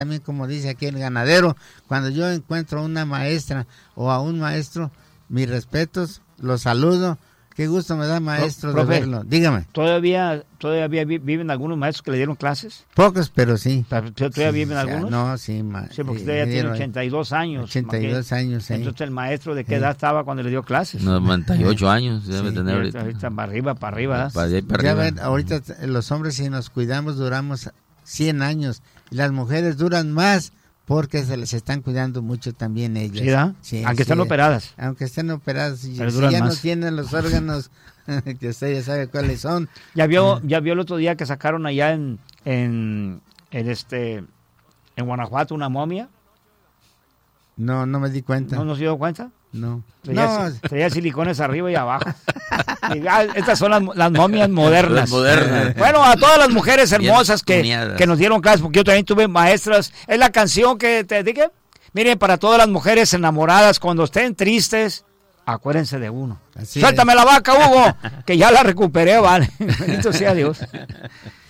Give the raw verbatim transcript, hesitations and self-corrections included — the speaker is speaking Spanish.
También, como dice aquí el ganadero, cuando yo encuentro a una maestra o a un maestro, mis respetos, los saludo. Qué gusto me da, maestro, Profe, de verlo. Dígame. ¿Todavía todavía viven algunos maestros que le dieron clases? Pocos, pero sí. ¿Todavía sí, viven algunos? No, sí. Ma, sí, porque usted ya tiene ochenta y dos años. ochenta y dos años, sí. Entonces, ¿el maestro de qué edad estaba cuando le dio clases? noventa y ocho años debe sí, tener ahorita. ahorita. Para arriba, para arriba. Para allá, para ya arriba. ven, ahorita los hombres, si nos cuidamos, duramos cien años. Y las mujeres duran más porque se les están cuidando mucho también ellas. ¿Sí, da? Sí, aunque sí, estén operadas. Aunque estén operadas. Y, si más. ya no tienen los órganos, que usted ya sabe cuáles son. Ya vio, ya vio el otro día que sacaron allá en, en, en este, en Guanajuato una momia. No, no me di cuenta. ¿No nos dio cuenta? No. Traía, no. traía silicones arriba y abajo. Y, ah, estas son las, las momias modernas. Las modernas. Bueno, a todas las mujeres hermosas que, que nos dieron clases, porque yo también tuve maestras. Es la canción que te dije. Miren, para todas las mujeres enamoradas, cuando estén tristes, acuérdense de uno. Así Suéltame es. La vaca, Hugo, que ya la recuperé, vale. Bendito sea Dios.